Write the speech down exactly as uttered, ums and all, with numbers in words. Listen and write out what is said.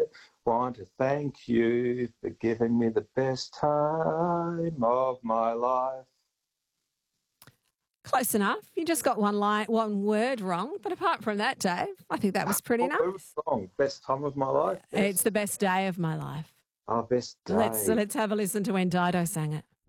Want to thank you for giving me the best time of my life. Close enough. You just got one line, one word wrong. But apart from that, Dave, I think that was pretty What word was nice. wrong? Best time of my life? Yes. It's the best day of my life. Our best day. Let's let's have a listen to when Dido sang it.